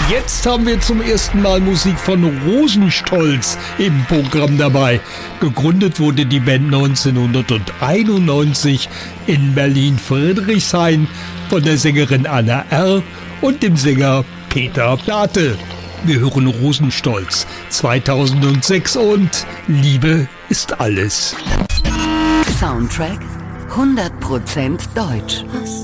Jetzt haben wir zum ersten Mal Musik von Rosenstolz im Programm dabei. Gegründet wurde die Band 1991 in Berlin-Friedrichshain von der Sängerin Anna R. und dem Sänger Peter Plate. Wir hören Rosenstolz 2006 und Liebe ist alles. Soundtrack 100% deutsch.